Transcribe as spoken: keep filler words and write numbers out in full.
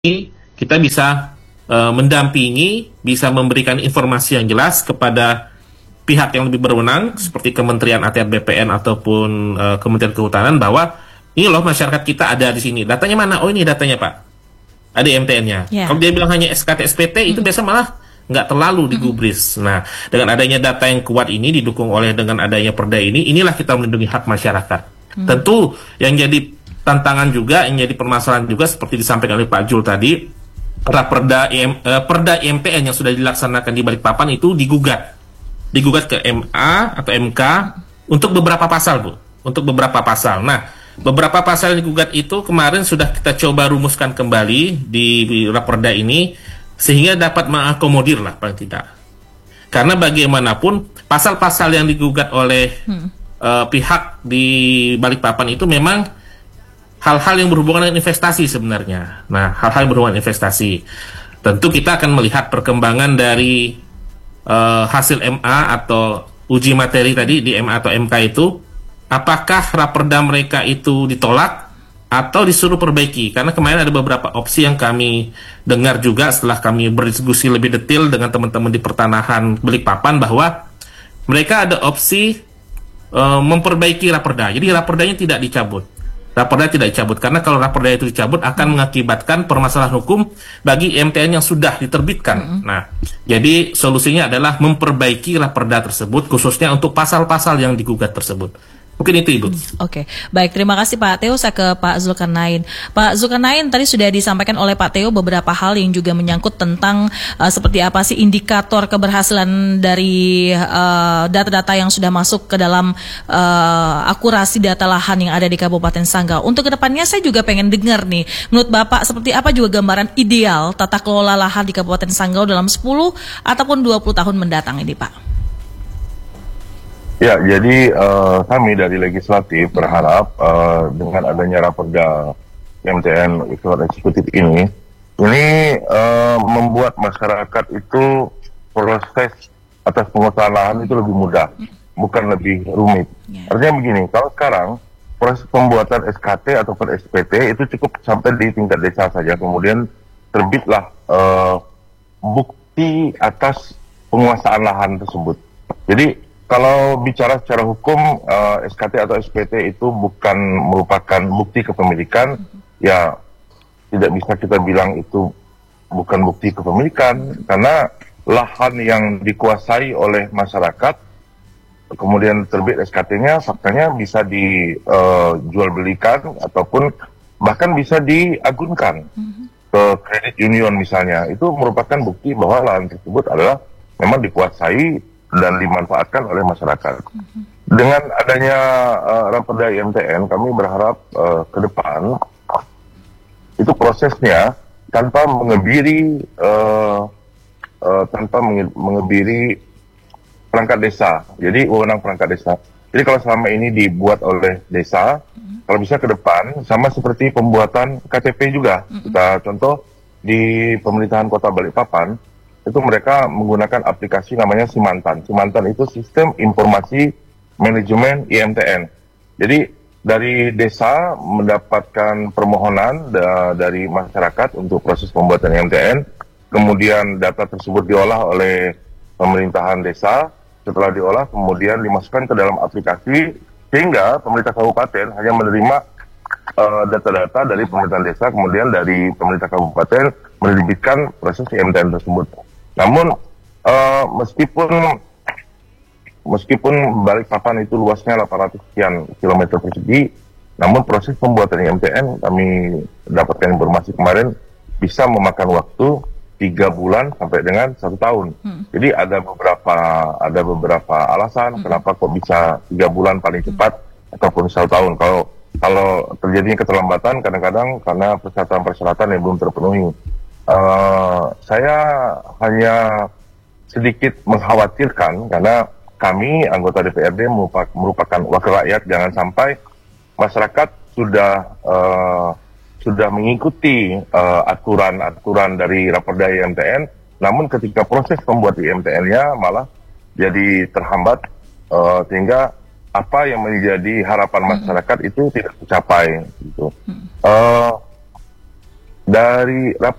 kita bisa uh, mendampingi, bisa memberikan informasi yang jelas kepada pihak yang lebih berwenang seperti Kementerian A T R B P N ataupun uh, Kementerian Kehutanan bahwa ini loh masyarakat kita ada di sini. Datanya mana? Oh ini datanya Pak. Ada I M T N-nya. Yeah. Kalau dia bilang hanya S K T S P T mm-hmm. itu biasa malah nggak terlalu digubris. Mm-hmm. Nah, dengan adanya data yang kuat ini didukung oleh dengan adanya perda ini, inilah kita melindungi hak masyarakat. Mm-hmm. Tentu yang jadi tantangan juga, yang jadi permasalahan juga seperti disampaikan oleh Pak Jul tadi, Raperda I M, eh, Perda I M T N yang sudah dilaksanakan di Balikpapan itu digugat, digugat ke M A atau M K untuk beberapa pasal, Bu, untuk beberapa pasal. Nah, beberapa pasal yang digugat itu kemarin sudah kita coba rumuskan kembali di, di Raperda ini sehingga dapat mengakomodir lah paling tidak. Karena bagaimanapun pasal-pasal yang digugat oleh hmm. uh, pihak di Balikpapan itu memang hal-hal yang berhubungan dengan investasi sebenarnya. Nah, hal-hal yang berhubungan dengan investasi. Tentu kita akan melihat perkembangan dari uh, hasil M A atau uji materi tadi di M A atau M K itu. Apakah raperda mereka itu ditolak atau disuruh perbaiki? Karena kemarin ada beberapa opsi yang kami dengar juga setelah kami berdiskusi lebih detail dengan teman-teman di pertanahan Balikpapan bahwa mereka ada opsi uh, memperbaiki raperda. Jadi raperdanya tidak dicabut. Raperda tidak dicabut karena kalau raperda itu dicabut akan mengakibatkan permasalahan hukum bagi I M T N yang sudah diterbitkan. Mm-hmm. Nah, jadi solusinya adalah memperbaiki raperda tersebut khususnya untuk pasal-pasal yang digugat tersebut. Mungkin itu Ibu. Oke, okay. Baik, terima kasih Pak Theo. Saya ke Pak Zulkarnain. Pak Zulkarnain, tadi sudah disampaikan oleh Pak Theo beberapa hal yang juga menyangkut tentang uh, seperti apa sih indikator keberhasilan dari uh, data-data yang sudah masuk ke dalam uh, akurasi data lahan yang ada di Kabupaten Sanggau. Untuk kedepannya saya juga pengen dengar nih, menurut Bapak seperti apa juga gambaran ideal tata kelola lahan di Kabupaten Sanggau dalam sepuluh ataupun dua puluh tahun mendatang ini Pak? Ya, jadi uh, kami dari legislatif berharap uh, dengan adanya raperda I M T N eksekutif ini, ini uh, membuat masyarakat itu proses atas penguasaan lahan itu lebih mudah, bukan lebih rumit. Yeah. Artinya begini, kalau sekarang proses pembuatan S K T ataupun S P T itu cukup sampai di tingkat desa saja, kemudian terbitlah uh, bukti atas penguasaan lahan tersebut. Jadi kalau bicara secara hukum, uh, S K T atau S P T itu bukan merupakan bukti kepemilikan, mm-hmm. ya tidak bisa kita bilang itu bukan bukti kepemilikan, karena lahan yang dikuasai oleh masyarakat, kemudian terbit S K T-nya, faktanya bisa dijual uh, belikan, ataupun bahkan bisa diagunkan mm-hmm. ke kredit union misalnya. Itu merupakan bukti bahwa lahan tersebut adalah memang dikuasai dan dimanfaatkan oleh masyarakat. Mm-hmm. Dengan adanya uh, raperda I M T N, kami berharap uh, ke depan itu prosesnya tanpa mengebiri uh, uh, tanpa menge- mengebiri perangkat desa. Jadi wewenang perangkat desa. Jadi kalau selama ini dibuat oleh desa, mm-hmm. kalau bisa ke depan sama seperti pembuatan K T P juga. Mm-hmm. Kita contoh di pemerintahan Kota Balikpapan, itu mereka menggunakan aplikasi namanya Simantan. Simantan itu Sistem Informasi Manajemen I M T N. Jadi dari desa mendapatkan permohonan da- dari masyarakat untuk proses pembuatan I M T N, kemudian data tersebut diolah oleh pemerintahan desa, setelah diolah kemudian dimasukkan ke dalam aplikasi, sehingga pemerintah kabupaten hanya menerima uh, data-data dari pemerintahan desa, kemudian dari pemerintah kabupaten menerbitkan proses I M T N tersebut. Namun uh, meskipun meskipun Balikpapan itu luasnya delapan ratus sekian kilometer persegi, namun proses pembuatan I M T N kami dapatkan informasi kemarin bisa memakan waktu tiga bulan sampai dengan satu tahun. Hmm. Jadi ada beberapa ada beberapa alasan hmm. kenapa kok bisa tiga bulan paling cepat hmm. ataupun satu tahun. Kalau kalau terjadinya keterlambatan kadang-kadang karena persyaratan-persyaratan yang belum terpenuhi. Uh, saya hanya sedikit mengkhawatirkan karena kami anggota D P R D merupakan, merupakan wakil rakyat, jangan sampai masyarakat sudah uh, sudah mengikuti uh, aturan-aturan dari raperda I M T N, namun ketika proses pembuat I M T N-nya malah jadi terhambat uh, sehingga apa yang menjadi harapan masyarakat itu tidak tercapai. Gitu. Uh, dari